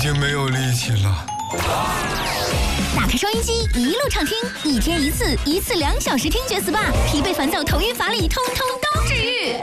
经没有力气了。 打开收音机，一路畅听，1天1次，1次2小时听觉 SPA，疲惫烦躁、头晕乏力，通通都治愈。